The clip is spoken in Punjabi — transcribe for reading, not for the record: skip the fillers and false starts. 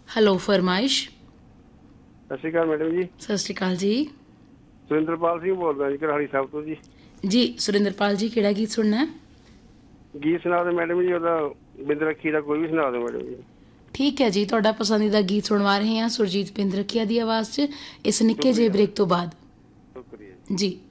ਹੈਲੋ ਫਰਮਾਇਸ਼। ਸਤਿ ਸ਼੍ਰੀ ਅਕਾਲ ਮੈਡਮ ਜੀ। ਸਤਿ ਸ਼੍ਰੀ ਅਕਾਲ ਜੀ। ਸੁਰਿੰਦਰਪਾਲ ਸਿੰਘ ਬੋਲਦਾ ਜੀ, ਕਰਹਾਲੀ ਸਾਹਿਬ ਤੋਂ ਜੀ। ਜੀ ਸੁਰਿੰਦਰਪਾਲ ਜੀ, ਕਿਹੜਾ ਗੀਤ ਸੁਣਨਾ ਹੈ? ਗੀਤ ਸੁਣਾ ਦਿਓ ਮੈਡਮ ਜੀ, ਉਹਦਾ ਬਿੰਦ ਰੱਖੀ ਦਾ ਕੋਈ ਵੀ ਸੁਣਾ ਦਿਓ ਮੈਡਮ ਜੀ। ਠੀਕ ਹੈ ਜੀ, ਤੁਹਾਡਾ ਪਸੰਦੀਦਾ ਗੀਤ ਸੁਣਵਾ ਰਹੇ ਹਾਂ ਸੁਰਜੀਤ ਬਿੰਦ ਰਖੀਆ ਦੀ ਆਵਾਜ਼ 'ਚ ਇਸ ਨਿੱਕੇ ਜਿਹੇ ਸ਼ੁਕਰੀਆ ਬ੍ਰੇਕ ਤੋਂ ਬਾਅਦ। ਸ਼ੁਕਰੀਆ ਜੀ। ਜੀ।